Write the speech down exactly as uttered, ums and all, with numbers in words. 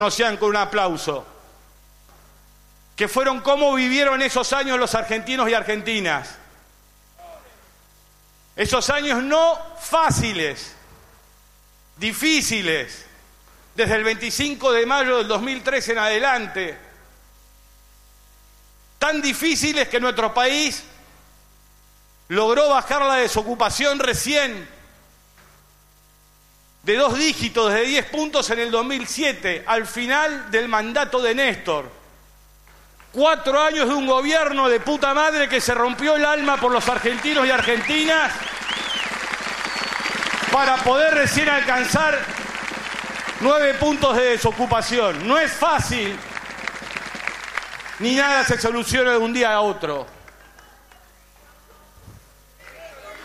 no sean con un aplauso, que fueron cómo vivieron esos años los argentinos y argentinas. Esos años no fáciles, difíciles, desde el veinticinco de mayo del dos mil tres en adelante, tan difíciles que nuestro país logró bajar la desocupación recién de dos dígitos, de diez puntos en el dos mil siete, al final del mandato de Néstor. Cuatro años de un gobierno de puta madre que se rompió el alma por los argentinos y argentinas para poder recién alcanzar nueve puntos de desocupación. No es fácil, ni nada se soluciona de un día a otro.